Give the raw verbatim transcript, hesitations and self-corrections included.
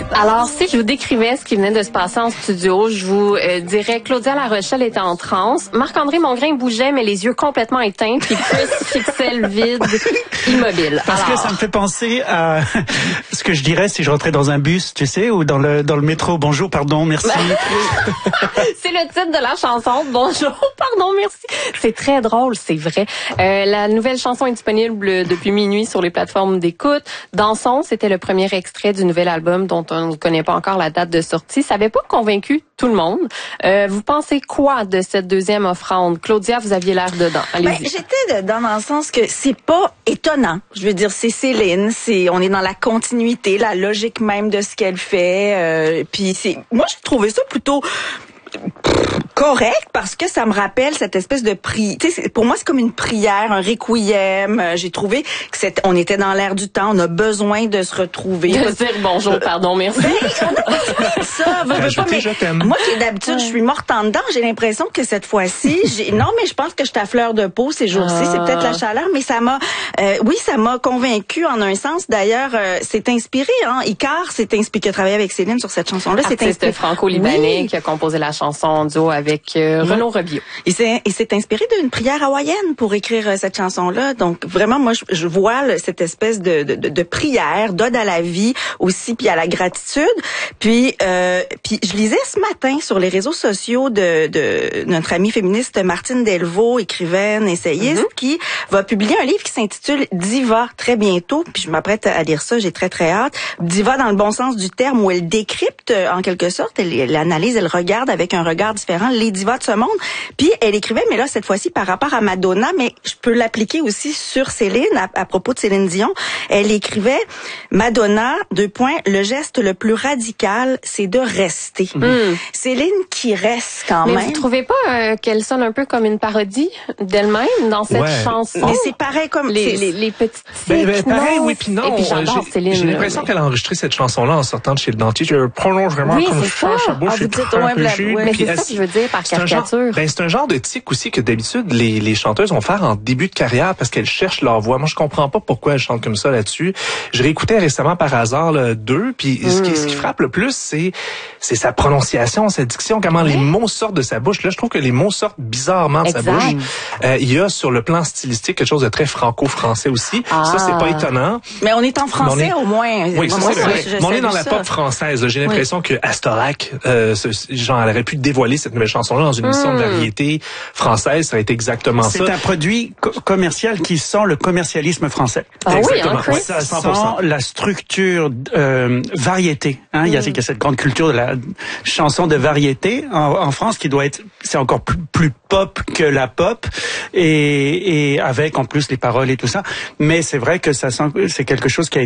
Alors, si je vous décrivais ce qui venait de se passer en studio, je vous euh, dirais Claudia La Rochelle était en transe, Marc-André Mongrain bougeait, mais les yeux complètement éteints, puis Chris fixait le vide, immobile. Parce Alors... que ça me fait penser à ce que je dirais si je rentrais dans un bus, tu sais, ou dans le dans le métro. Bonjour, pardon, merci. C'est le titre de la chanson. Bonjour, pardon, merci. C'est très drôle, c'est vrai. Euh, la nouvelle chanson est disponible depuis minuit sur les plateformes d'écoute. Dansons, c'était le premier extrait du nouvel album dont on ne connaît pas encore la date de sortie. Ça n'avait pas convaincu tout le monde. Euh, vous pensez quoi de cette deuxième offrande? Claudia, vous aviez l'air dedans. Allez-y. Ben, j'étais dedans dans le sens que c'est pas étonnant. Je veux dire, c'est Céline, c'est on est dans la continuité, la logique même de ce qu'elle fait. Euh, puis c'est, moi j'ai trouvé ça plutôt correct parce que ça me rappelle cette espèce de prière. Tu sais, pour moi c'est comme une prière, un requiem. J'ai trouvé que c'est, on était dans l'air du temps, on a besoin de se retrouver. De dire bonjour, pardon, merci. ça, veux, veux pas, mais je t'aime. Moi qui d'habitude je suis morte en dedans, j'ai l'impression que cette fois-ci, j'ai non mais je pense que je suis à fleur de peau ces jours-ci. Ah. C'est peut-être la chaleur, mais ça m'a, euh, oui, ça m'a convaincue en un sens. D'ailleurs, euh, c'est inspiré. Hein, Icar s'est inspiré, qui a travaillé avec Céline sur cette chanson-là. C'est inspiré franco-libanais oui. qui a composé la chanson en duo avec euh, Renaud Robillot. Il s'est, il s'est inspiré d'une prière hawaïenne pour écrire euh, cette chanson-là. Donc vraiment, moi, je, je vois là, cette espèce de, de, de prière, d'ode à la vie aussi, puis à la gratitude. Puis, euh, puis je lisais ce matin sur les réseaux sociaux de, de notre amie féministe Martine Delvaux, écrivaine, essayiste, mm-hmm. qui va publier un livre qui s'intitule Diva très bientôt. Puis je m'apprête à lire ça, j'ai très très hâte. Diva dans le bon sens du terme, où elle décrypte en quelque sorte, elle, elle analyse, elle regarde avec un regard différent les divas de ce monde. Puis elle écrivait, mais là cette fois-ci par rapport à Madonna, mais je peux l'appliquer aussi sur Céline à, à propos de Céline Dion. Elle écrivait Madonna, deux points, le geste le plus radical, c'est de rester. Mmh. Céline qui reste quand mais même. Mais vous trouvez pas euh, qu'elle sonne un peu comme une parodie d'elle-même dans cette ouais. chanson? Mais c'est pareil comme les, les, les petites ben, ben, pareil, oui, puis non. Et puis j'adore j'ai, Céline. J'ai l'impression mais... qu'elle a enregistré cette chanson-là en sortant de chez le dentiste. Je prolonge vraiment oui, comme je change sa bouche. Ah, vous dites, ouais, la, ouais, mais c'est ça que je veux dire par c'est caricature. Un genre, ben, c'est un genre de tic aussi que d'habitude les, les chanteuses vont faire en début de carrière parce qu'elles cherchent leur voix. Moi, je comprends pas pourquoi elles chantent comme ça là-dessus. Je réécoutais récemment par hasard là, deux, puis mm. ce, qui, ce qui frappe le plus, c'est c'est sa prononciation, sa diction, comment oui. les mots sortent de sa bouche. Là, je trouve que les mots sortent bizarrement de exact. sa bouche. Euh, il y a sur le plan stylistique quelque chose de très franco-français aussi. Ah. Ça, c'est pas étonnant. Mais on est en français est... au moins. Oui, ça, moi, c'est vrai. Mais on est dans la ça. pop française. Là. J'ai l'impression oui. que Astorac, euh, ce, genre, elle aurait pu dévoiler cette nouvelle chanson-là dans une émission mm. de variété française. Ça va être exactement c'est ça. C'est un produit co- commercial qui sent le commercialisme français. Ah exactement. Oui, hein, ouais, ça sent la structure euh, variété. Hein, mm. il, y a, il y a cette grande culture de la chanson de variété en, en France qui doit être, c'est encore plus, plus pop que la pop et, et avec en plus les paroles et tout ça. Mais c'est vrai que ça sent, c'est quelque chose qui a